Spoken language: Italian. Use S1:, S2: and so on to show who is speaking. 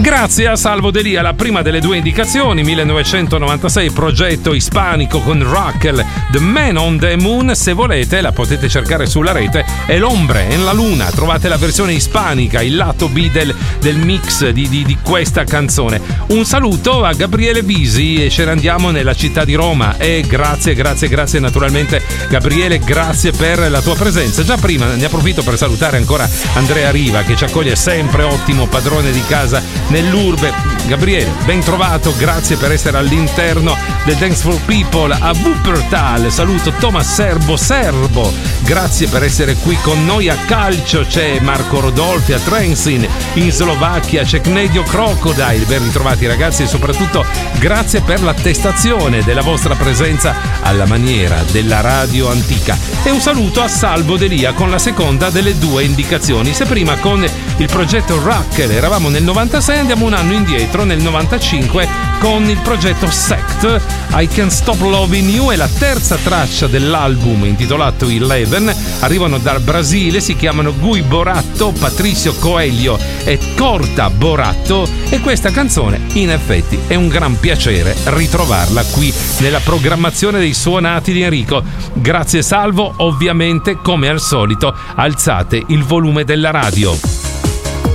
S1: Grazie a Salvo Delia, la prima delle due indicazioni, 1996, progetto ispanico con Rockel, The Man on the Moon. Se volete la potete cercare sulla rete, è L'Ombre en la Luna, trovate la versione ispanica, il lato B del mix di questa canzone. Un saluto a Gabriele Bisi e ce ne andiamo nella città di Roma, e grazie naturalmente Gabriele, grazie per la tua presenza. Già prima ne approfitto per salutare ancora Andrea Riva, che ci accoglie sempre, ottimo padrone di casa nell'urbe. Gabriele, ben trovato, grazie per essere all'interno del Dance for People. A Wuppertal saluto Thomas Serbo, grazie per essere qui con noi. A calcio c'è Marco Rodolfi, a Trenčín in Slovacchia c'è Cnedio Crocodile, ben ritrovati ragazzi, e soprattutto grazie per l'attestazione della vostra presenza alla maniera della radio antica. E un saluto a Salvo Delia con la seconda delle due indicazioni. Se prima con il progetto Rockel eravamo nel 96, andiamo un anno indietro nel 95 con il progetto Sect, I Can't Stop Loving You, è la terza traccia dell'album intitolato Eleven. Arrivano dal Brasile, si chiamano Gui Boratto, Patricio Coelho e Corta Boratto, e questa canzone in effetti è un gran piacere ritrovarla qui nella programmazione dei suonati di Enrico. Grazie Salvo, ovviamente come al solito alzate il volume della radio.